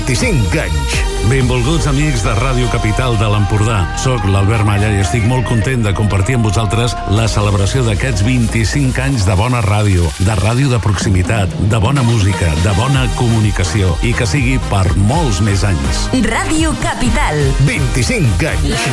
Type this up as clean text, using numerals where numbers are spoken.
25 anys. Benvolguts amics de Ràdio Capital de l'Empordà. Soc l'Albert Malla i estic molt content de compartir amb vosaltres la celebració d'aquests 25 anys de bona ràdio, de ràdio de proximitat, de bona música, de bona comunicació i que sigui per molts més anys. Ràdio Capital. 25 anys.